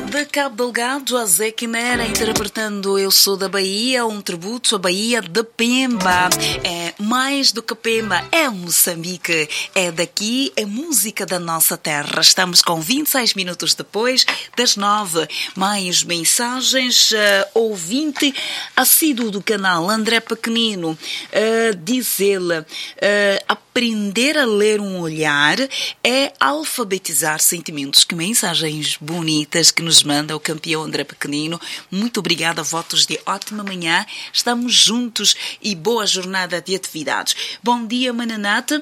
De Cabo Delgado a Zé Quimera, interpretando Eu Sou da Bahia, um tributo à Bahia de Pemba. É mais do que Pemba, é Moçambique, é daqui, é música da nossa terra. Estamos com 26 minutos depois das 9. Mais mensagens. Ouvinte assíduo do canal, André Pequenino, diz ele, aprender a ler um olhar é alfabetizar sentimentos. Que mensagens bonitas que nos manda o campeão André Pequenino. Muito obrigada, votos de ótima manhã. Estamos juntos e boa jornada de atividades. Bom dia, Mananata.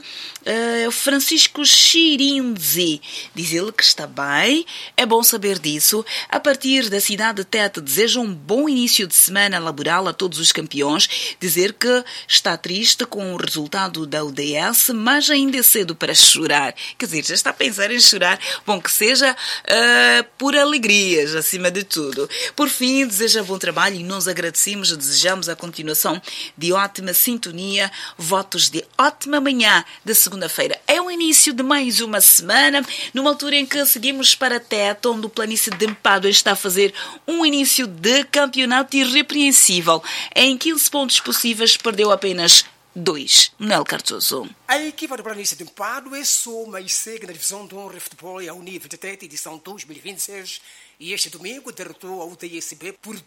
Francisco Chirinzi diz ele que está bem. É bom saber disso. A partir da cidade de Tete, deseja um bom início de semana laboral a todos os campeões. Dizer que está triste com o resultado da UDS, mas ainda é cedo para chorar. Quer dizer, já está a pensar em chorar. Bom, que seja por alegrias, acima de tudo. Por fim, deseja bom trabalho e nós agradecemos e desejamos a continuação de ótima sintonia. Votos de ótima manhã de segunda-feira. É o início de mais uma semana, numa altura em que seguimos para Tete, onde o Planície de Mpadue está a fazer um início de campeonato irrepreensível. Em 15 pontos possíveis, perdeu apenas 2. Manuel Cardoso. A equipa do Planície de Mpadue soma e segue na divisão de honra de futebol ao nível de Tete, edição 2026, e este domingo derrotou a UTSB por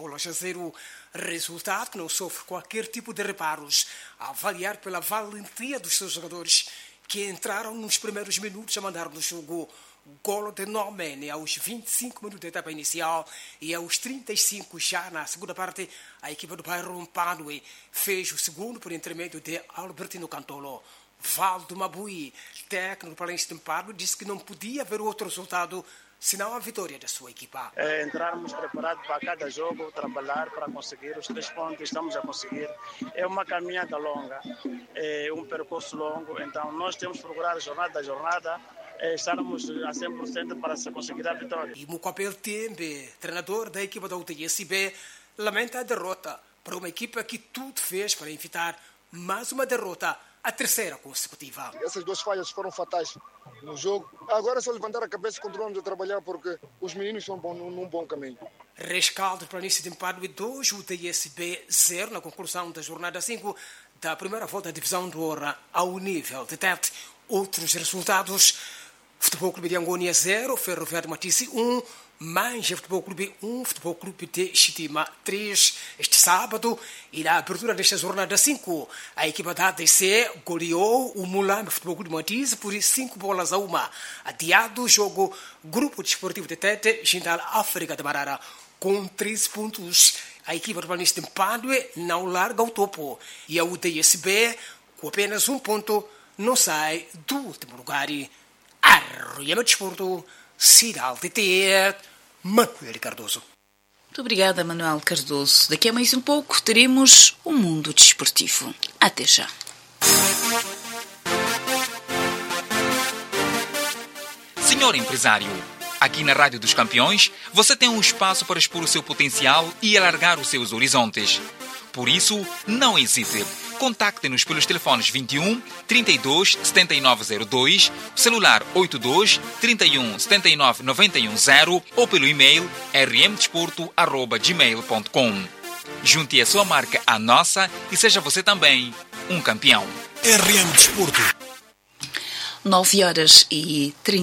2-0. Resultado que não sofre qualquer tipo de reparos, a avaliar pela valentia dos seus jogadores, que entraram nos primeiros minutos a mandar no jogo golo de Norman aos 25 minutos da etapa inicial e aos 35 já na segunda parte. A equipa do bairro Mpadue fez o segundo por intermédio de Albertino Cantolo. Valdo Mabui, técnico do Planície de Mpadue, disse que não podia haver outro resultado senão a vitória da sua equipa. Entrarmos preparados para cada jogo, trabalhar para conseguir os 3 pontos, estamos a conseguir. É uma caminhada longa, é um percurso longo, então nós temos que procurar jornada a jornada, estarmos a 100% para se conseguir a vitória. E Mukapel Tembe, treinador da equipa da UTSB, lamenta a derrota para uma equipa que tudo fez para evitar mais uma derrota, a terceira consecutiva. Essas 2 falhas foram fatais no jogo. Agora é só levantar a cabeça e continuamos a trabalhar porque os meninos estão num bom caminho. Rescaldo Planície de Mpadue 2, UTSB 0 na conclusão da jornada 5 da primeira volta da divisão de honra ao nível de Tete. Outros resultados: Futebol Clube de Angônia 0, Ferroviário Matisse 1, Manja Futebol Clube 1, Futebol Clube de Chitima 3. Este sábado, e na abertura desta jornada 5, a equipa da ADC goleou o Mulambe Futebol Clube de Matisse por 5-1. Adiado o jogo Grupo Desportivo de Tete, Jindal África de Marara, com 13 pontos. A equipa do Planície de Mpadue não larga o topo e a UTSB, com apenas 1 ponto, não sai do último lugar. Arruiama Desporto, Cidade de Tete, Manuel Cardoso. Muito obrigada, Manuel Cardoso. Daqui a mais um pouco teremos o Mundo Desportivo. Até já. Senhor empresário, aqui na Rádio dos Campeões, você tem um espaço para expor o seu potencial e alargar os seus horizontes. Por isso, não hesite. Contacte-nos pelos telefones 21 32 7902, celular 82 31 79 910 ou pelo e-mail rmdesporto@gmail.com. Junte a sua marca à nossa e seja você também um campeão. RM Desporto. 9h30.